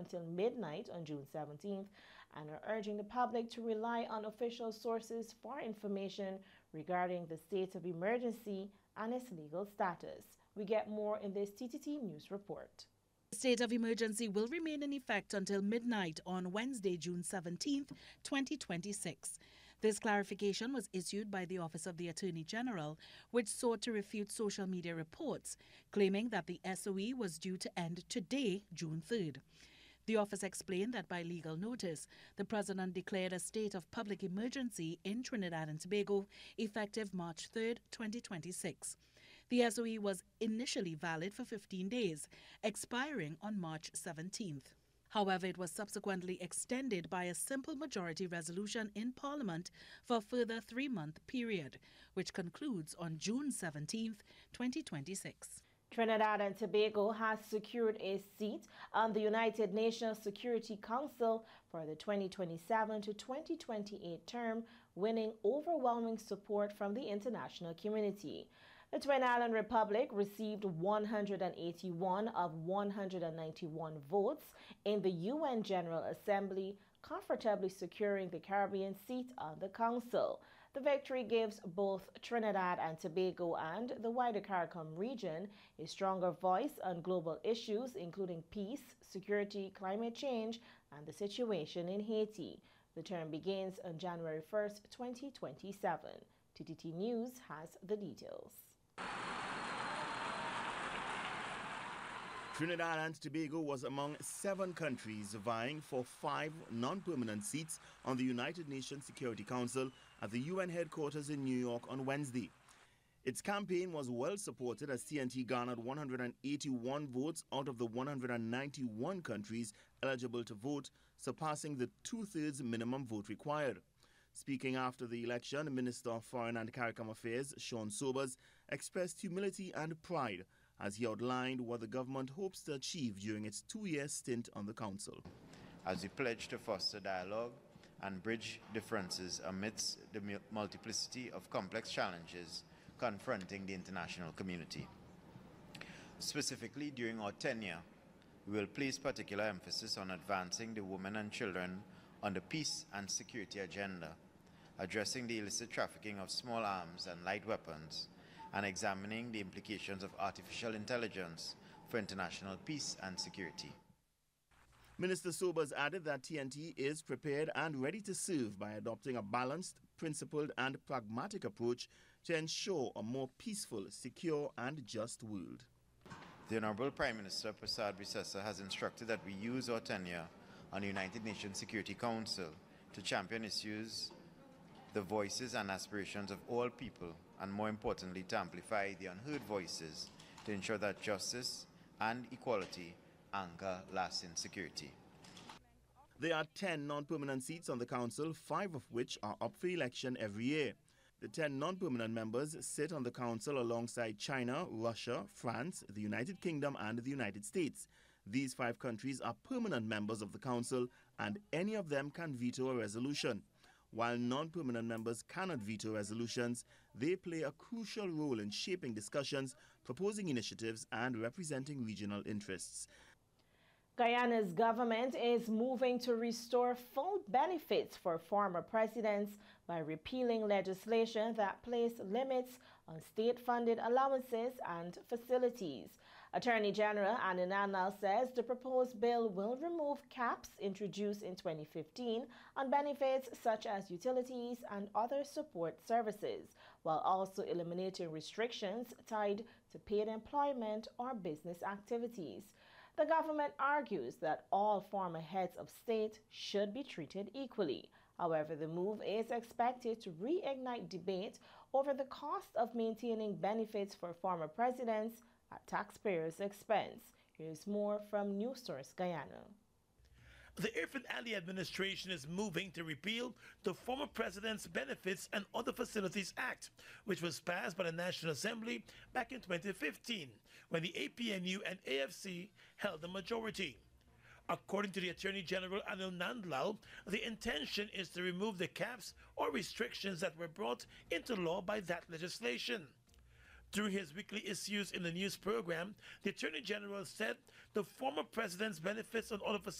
until midnight on June 17th and are urging the public to rely on official sources for information regarding the state of emergency and its legal status. We get more in this TTT News report. The state of emergency will remain in effect until midnight on Wednesday, June 17, 2026. This clarification was issued by the Office of the Attorney General, which sought to refute social media reports claiming that the SOE was due to end today, June 3rd. The office explained that by legal notice, the President declared a state of public emergency in Trinidad and Tobago effective March 3, 2026. The SOE was initially valid for 15 days, expiring on March 17th. However, it was subsequently extended by a simple majority resolution in Parliament for a further 3-month period, which concludes on June 17, 2026. Trinidad and Tobago has secured a seat on the United Nations Security Council for the 2027 to 2028 term, winning overwhelming support from the international community. The Twin Island Republic received 181 of 191 votes in the UN General Assembly, comfortably securing the Caribbean seat on the Council. The victory gives both Trinidad and Tobago and the wider CARICOM region a stronger voice on global issues including peace, security, climate change, and the situation in Haiti. The term begins on January 1st, 2027. TTT News has the details. Trinidad and Tobago was among 7 countries vying for 5 non-permanent seats on the United Nations Security Council at the UN headquarters in New York on Wednesday. Its campaign was well supported as TNT garnered 181 votes out of the 191 countries eligible to vote, surpassing the 2/3 minimum vote required. Speaking after the election, Minister of Foreign and CARICOM Affairs, Sean Sobers, expressed humility and pride as he outlined what the government hopes to achieve during its 2-year stint on the Council. As we pledge to foster dialogue and bridge differences amidst the multiplicity of complex challenges confronting the international community. Specifically, during our tenure, we will place particular emphasis on advancing the women and children on the peace and security agenda, addressing the illicit trafficking of small arms and light weapons, and examining the implications of artificial intelligence for international peace and security. Minister Sobers added that TNT is prepared and ready to serve by adopting a balanced, principled and pragmatic approach to ensure a more peaceful, secure and just world. The Honorable Prime Minister Prasad Visesa has instructed that we use our tenure on the United Nations Security Council to champion issues, the voices and aspirations of all people, and more importantly, to amplify the unheard voices to ensure that justice and equality anchor lasting security. There are 10 non-permanent seats on the Council, 5 of which are up for election every year. The 10 non-permanent members sit on the Council alongside China, Russia, France, the United Kingdom and the United States. These 5 countries are permanent members of the Council and any of them can veto a resolution. While non-permanent members cannot veto resolutions, they play a crucial role in shaping discussions, proposing initiatives and representing regional interests. Guyana's government is moving to restore full benefits for former presidents by repealing legislation that placed limits on state-funded allowances and facilities. Attorney General Anne Nanal says the proposed bill will remove caps introduced in 2015 on benefits such as utilities and other support services, while also eliminating restrictions tied to paid employment or business activities. The government argues that all former heads of state should be treated equally. However, the move is expected to reignite debate over the cost of maintaining benefits for former presidents at taxpayers' expense. Here's more from News Source Guyana. The Irfan Ali administration is moving to repeal the former president's Benefits and Other Facilities Act, which was passed by the National Assembly back in 2015, when the APNU and AFC held the majority. According to the Attorney General Anil Nandlal, the intention is to remove the caps or restrictions that were brought into law by that legislation. Through his weekly issues in the news program, the Attorney General said the former president's benefits and other facilities